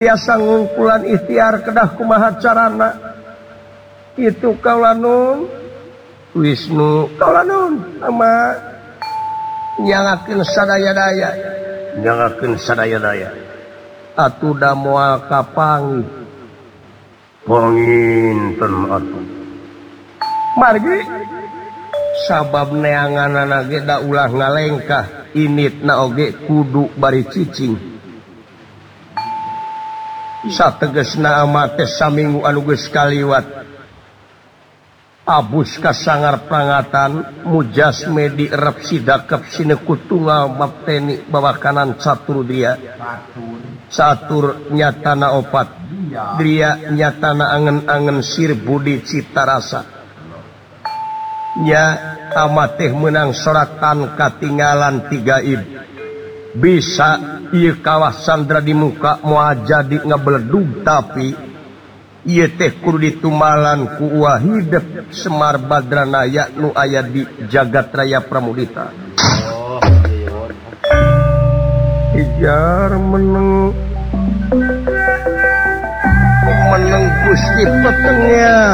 biasa ngungkulan ikhtiar kedah kumaha carana itu kaulanun Wisnu kaulanun sama nyangakeun sadaya-daya atuh da moal kapangi panginten atuh margi sabab neanganana ge da ulah ngalengkah initna oge kudu bari cicing sategesna amat teh saminggu anu geus kaliwat abus ka sangar prangatan mujasme direp sidakep sineku tunggal bapteni bawakanan catur dia catur nyatana opat dia nyatana angen-angen sir budi cita rasa nya amat teh menang soratan katinggalan tiga ib bisa ieu kawah sandra di muka moal jadi ngabeledug tapi ieu teh kudu ditumalan ku Wahidep Semar Badranaya nu aya di jagat raya Pramudita. Ijar meneng Gusti petengnya